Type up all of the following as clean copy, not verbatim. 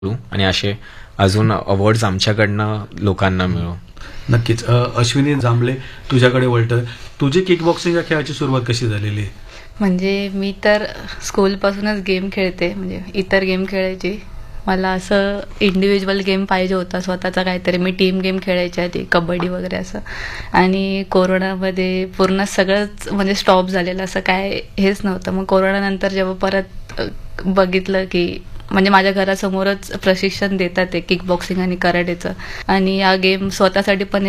करू आणि असे अजून अवॉर्ड्स आमच्याकडनं लोकांना मिळो. नक्कीच. अश्विनी जांभळे, तुझ्याकडे वळतं. तुझी किक बॉक्सिंग या खेळाची सुरुवात कशी झालेली आहे? म्हणजे मी तर स्कूलपासूनच गेम खेळते, म्हणजे इतर गेम खेळायची. मला असं इंडिव्हिज्युअल गेम पाहिजे होता स्वतःचा काहीतरी. मी टीम गेम खेळायची आधी, कबड्डी वगैरे असं. आणि कोरोनामध्ये पूर्ण सगळंच म्हणजे स्टॉप झालेलं, असं काय हेच नव्हतं. मग कोरोनानंतर जेव्हा परत बघितलं की म्हणजे माझ्या घरासमोरच प्रशिक्षण देतात ते किक बॉक्सिंग आणि कराटेचं, आणि हा गेम स्वतःसाठी पण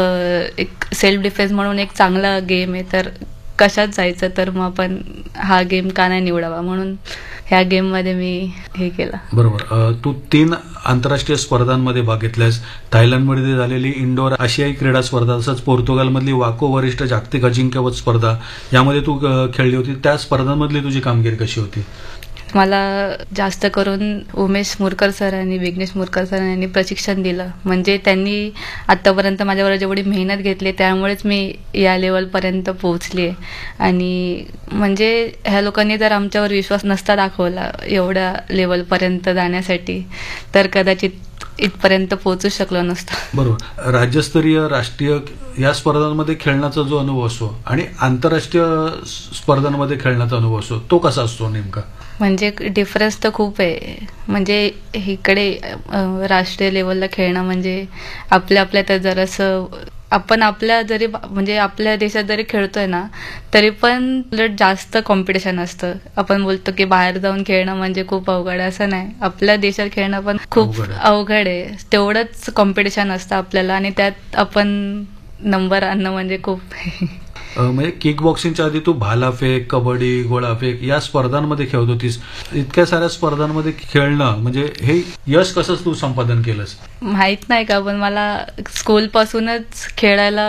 एक सेल्फ डिफेन्स म्हणून एक चांगला गेम आहे. तर कशात जायचं, तर मग आपण हा गेम का नाही निवडावा, म्हणून ह्या गेममध्ये मी हे केलं. बरोबर. तू 3 आंतरराष्ट्रीय स्पर्धांमध्ये भाग घेतल्यास. थायलंडमध्ये झालेली इंडोर आशियाई क्रीडा स्पर्धा, तसंच पोर्तुगालमधली वाको वरिष्ठ जागतिक अजिंक्यपद स्पर्धा यामध्ये तू खेळली होती. त्या स्पर्धांमधली तुझी कामगिरी कशी होती? मला जास्त करून उमेश मुरकर सर आणि विघ्नेश मुरकर सर यांनी प्रशिक्षण दिलं. म्हणजे त्यांनी आत्तापर्यंत माझ्यावर जेवढी मेहनत घेतली त्यामुळेच मी या लेवलपर्यंत पोहोचली आहे. आणि म्हणजे ह्या लोकांनी जर आमच्यावर विश्वास नसता दाखवला एवढ्या लेवलपर्यंत जाण्यासाठी, तर कदाचित इथपर्यंत पोहोचू शकलो नसतो. बरोबर. राज्यस्तरीय, राष्ट्रीय या स्पर्धांमध्ये खेळण्याचा जो अनुभव असतो आणि आंतरराष्ट्रीय स्पर्धांमध्ये खेळण्याचा अनुभव असतो, तो कसा असतो नेमका? म्हणजे डिफरन्स तर खूप आहे. म्हणजे इकडे राष्ट्रीय लेवलला खेळणं म्हणजे आपल्या तर जरासं आपण जरी म्हणजे आपल्या देशात जरी खेळतोय ना, तरी पण उलट जास्त कॉम्पिटिशन असतं. आपण बोलतो की बाहेर जाऊन खेळणं म्हणजे खूप अवघड आहे, असं नाही. आपल्या देशात खेळणं पण खूप अवघड आहे. तेवढंच कॉम्पिटिशन असतं आपल्याला, आणि त्यात आपण नंबर आणणं म्हणजे खूप म्हणजे किक बॉक्सिंगच्या आधी तू भालाफेक, कबड्डी, गोळाफेक या स्पर्धांमध्ये खेळत होतीस. इतक्या साऱ्या स्पर्धांमध्ये खेळणं म्हणजे हे यश कसं तू संपादन केलंस? माहित नाही का, पण मला स्कूलपासूनच खेळायला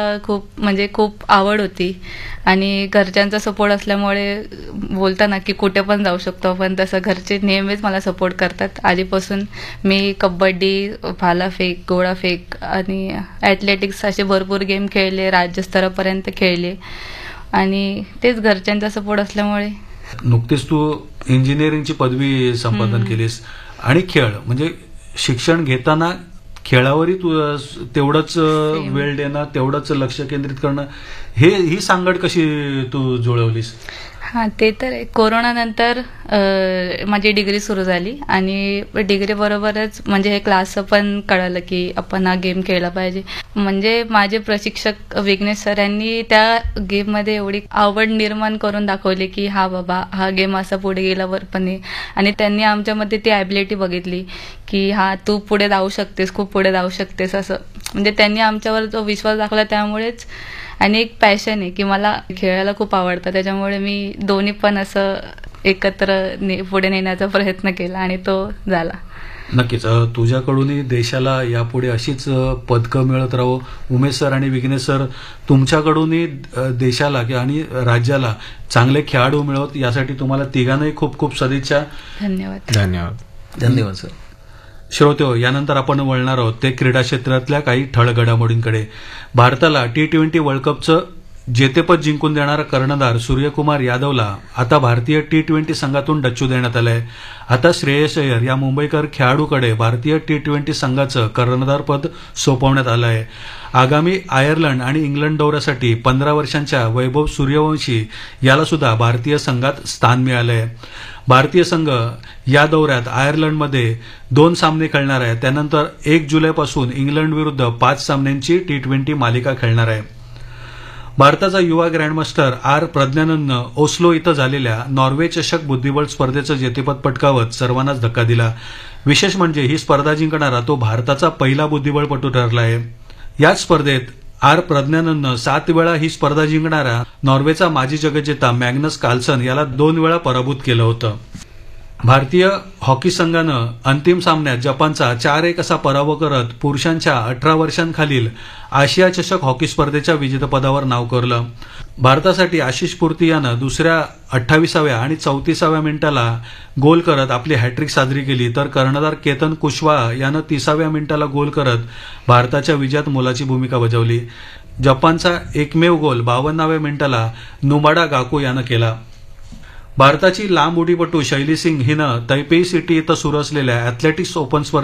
खूप आवड होती. आणि घरच्यांचा सपोर्ट असल्यामुळे बोलता ना की कुठे पण जाऊ शकतो आपण, तसं घरचे नेहमीच मला सपोर्ट करतात. आधीपासून मी कबड्डी, भालाफेक, गोळाफेक आणि ॲथलेटिक्स असे भरपूर गेम खेळले, राज्यस्तरापर्यंत खेळले. आणि तेच घरच्यांचा सपोर्ट असल्यामुळे. नुकतीच तू इंजिनिअरिंगची पदवी संपादन केलीस. आणि खेळ म्हणजे शिक्षण घेताना खेळावरही तू तेवढंच वेळ देणं, तेवढंच लक्ष केंद्रित करणं, ही सांगड कशी तू जुळवलीस? हां, ते तर आहे. कोरोनानंतर माझी डिग्री सुरू झाली, आणि डिग्रीबरोबरच म्हणजे हे क्लासचं पण कळालं की आपण हा गेम खेळला पाहिजे. म्हणजे माझे प्रशिक्षक विघ्नेश सर यांनी त्या गेममध्ये एवढी आवड निर्माण करून दाखवली की हा बाबा, हा गेम असा पुढे गेल्यावर पण आहे. आणि त्यांनी आमच्यामध्ये ती ॲबिलिटी बघितली की हा तू पुढे जाऊ शकतेस, खूप पुढे जाऊ शकतेस, असं. म्हणजे त्यांनी आमच्यावर जो विश्वास दाखवला त्यामुळेच. आणि एक पॅशन आहे की मला खेळायला खूप आवडतं, त्याच्यामुळे मी दोन्ही पण असं एकत्र पुढे नेण्याचा प्रयत्न केला, आणि तो झाला. नक्कीच. तुझ्याकडूनही देशाला यापुढे अशीच पदकं मिळत राहो. उमेश सर आणि विघ्नेश सर, तुमच्याकडूनही देशाला आणि राज्याला चांगले खेळाडू मिळवत यासाठी तुम्हाला तिघांनाही खूप खूप सदिच्छा. धन्यवाद. धन्यवाद. धन्यवाद सर. श्रोते, यानंतर आपण वळणार आहोत ते क्रीडा क्षेत्रातल्या काही ठळक घडामोडींकडे. भारताला T20 वर्ल्ड कपचं जेतेपद जिंकून देणारा कर्णधार सूर्यकुमार यादवला आता भारतीय T20 संघातून डच्चू देण्यात आलंय. आता श्रेयस अय्यर या मुंबईकर खेळाडूकडे भारतीय T20 संघाचं कर्णधारपद सोपवण्यात आलं आहे. आगामी आयर्लंड आणि इंग्लंड दौऱ्यासाठी 15 वर्षांच्या वैभव सूर्यवंशी याला सुद्धा भारतीय संघात स्थान मिळालंय. भारतीय संघ या दौऱ्यात आयर्लंडमध्ये 2 सामने खेळणार आहे. त्यानंतर 1 जुलैपासून इंग्लंड विरुद्ध 5 सामन्यांची T20 मालिका खेळणार आहे. भारताचा युवा ग्रँडमास्टर आर प्रज्ञानंदनं ओस्लो इथं झालेल्या नॉर्वे चषक बुद्धिबळ स्पर्धेचं जेतेपद पटकावत सर्वांनाच धक्का दिला. विशेष म्हणजे ही स्पर्धा जिंकणारा तो भारताचा पहिला बुद्धिबळपटू ठरला आहे. याच स्पर्धेत आर प्रज्ञानंदनं 7 वेळा ही स्पर्धा जिंकणारा नॉर्वेचा माजी जगज्जेता मॅग्नस कार्लसन याला 2 वेळा पराभूत केलं होतं. भारतीय हॉकी संघानं अंतिम सामन्यात जपानचा 4-1 असा पराभव करत पुरुषांच्या 18 वर्षांखालील आशिया चषक हॉकी स्पर्धेच्या विजेतेपदावर नाव कोरलं. भारतासाठी आशिष पुर्ती यानं दुसऱ्या 28व्या आणि 34व्या मिनिटाला गोल करत आपली हॅट्रिक साजरी केली, तर कर्णधार केतन कुशवाहा यानं 30व्या मिनिटाला गोल करत भारताच्या विजयात मोलाची भूमिका बजावली. जपानचा एकमेव गोल 52व्या मिनिटाला नुमाडा गाको यानं केला. भारताची लांब उडीपटू शैली सिंग हिनं तैपेई सिटी इथं सुरू असलेल्या अॅथलेटिक्स ओपन